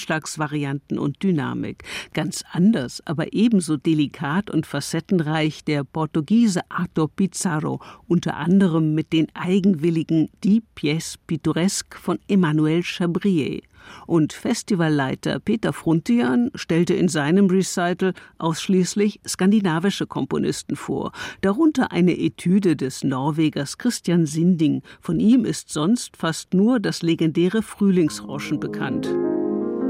Anschlagsvarianten und Dynamik. Ganz anders, aber ebenso delikat und facettenreich der Portugiese Arthur Pizarro, unter anderem mit den eigenwilligen Die Pièce Pittoresque von Emmanuel Chabrier. Und Festivalleiter Peter Fruntian stellte in seinem Recital ausschließlich skandinavische Komponisten vor, darunter eine Etüde des Norwegers Christian Sinding. Von ihm ist sonst fast nur das legendäre Frühlingsrauschen bekannt.